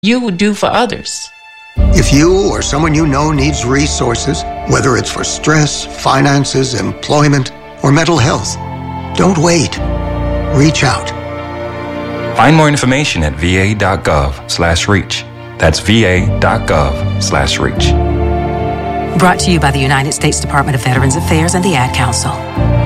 you would do for others. If you or someone you know needs resources, whether it's for stress, finances, employment, or mental health, don't wait. Reach out. Find more information at va.gov/reach. That's va.gov/reach. Brought to you by the United States Department of Veterans Affairs and the Ad Council.